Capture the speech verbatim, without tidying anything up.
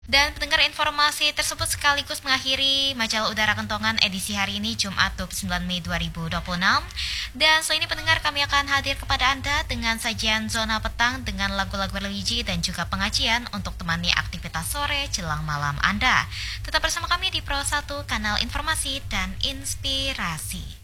Dan pendengar, informasi tersebut sekaligus mengakhiri majalah Udara Kentongan edisi hari ini Jumat dua puluh sembilan Mei dua ribu dua puluh enam. Dan setelah ini pendengar, kami akan hadir kepada Anda dengan sajian Zona Petang dengan lagu-lagu religi dan juga pengajian untuk temani aktivitas sore jelang malam Anda. Tetap bersama kami di Pro satu, kanal informasi dan inspirasi.